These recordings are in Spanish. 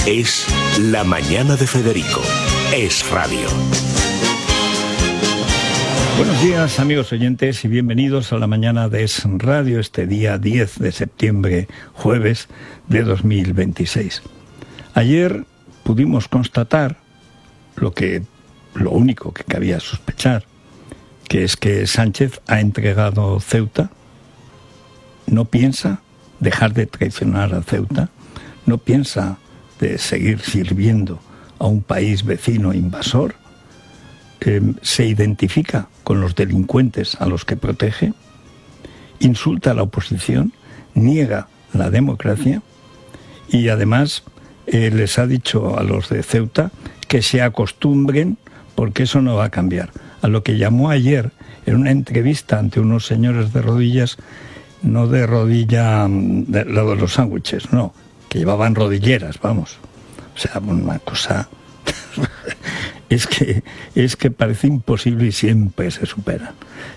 Es La Mañana de Federico. Es Radio. Buenos días, amigos oyentes, y bienvenidos a La Mañana de Es Radio, este día 10 de septiembre, jueves de 2026. Ayer pudimos constatar lo único que cabía sospechar, que es que Sánchez ha entregado Ceuta, no piensa dejar de traicionar a Ceuta, no piensa de seguir sirviendo a un país vecino invasor, se identifica con los delincuentes a los que protege, insulta a la oposición, niega la democracia y además les ha dicho a los de Ceuta que se acostumbren porque eso no va a cambiar. A lo que llamó ayer en una entrevista ante unos señores de rodillas, no de rodilla, de los sándwiches, no, que llevaban rodilleras, vamos. O sea, una cosa... Es que parece imposible y siempre se superan.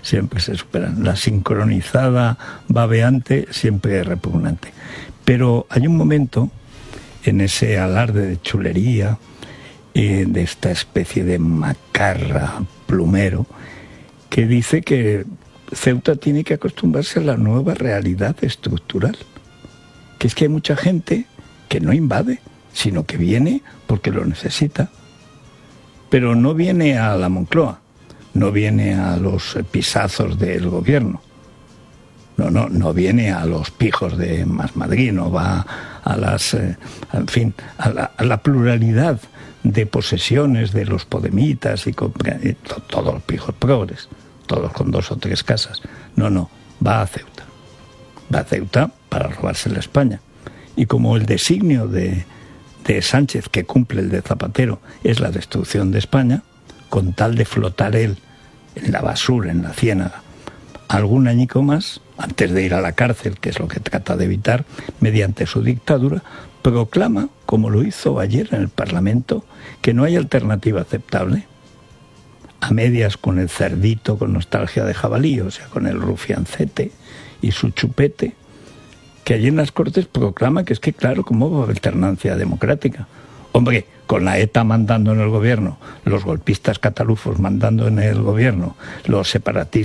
La sincronizada babeante siempre es repugnante. Pero hay un momento en ese alarde de chulería, de esta especie de macarra plumero, que dice que Ceuta tiene que acostumbrarse a la nueva realidad estructural. Que es que hay mucha gente que no invade, sino que viene porque lo necesita. Pero no viene a la Moncloa, no viene a los pisazos del gobierno, no viene a los pijos de Más Madrid, no va a las, a la pluralidad de posesiones de los podemitas y todos los pijos progres, todos con 2 o 3 casas. No, va a Ceuta. Va a Ceuta para robarse la España. Y como el designio de Sánchez, que cumple el de Zapatero, es la destrucción de España, con tal de flotar él en la basura, en la ciénaga, algún añico más, antes de ir a la cárcel, que es lo que trata de evitar, mediante su dictadura, proclama, como lo hizo ayer en el Parlamento, que no hay alternativa aceptable, a medias con el cerdito, con nostalgia de jabalí, o sea, con el rufiancete y su chupete, que allí en las Cortes proclama que es que, claro, ¿cómo va a haber alternancia democrática? Hombre, con la ETA mandando en el gobierno, los golpistas catalufos mandando en el gobierno, los separatistas